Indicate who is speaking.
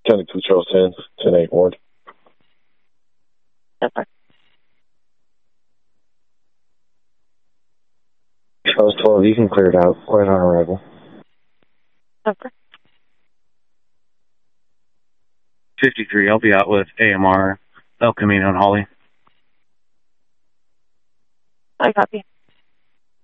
Speaker 1: 10-2 Charles 10-8 Ward.
Speaker 2: Okay.
Speaker 3: Charles 12, you can clear it out. We're on arrival.
Speaker 2: Okay.
Speaker 4: 53, I'll be out with AMR, El Camino and Holly.
Speaker 2: I copy.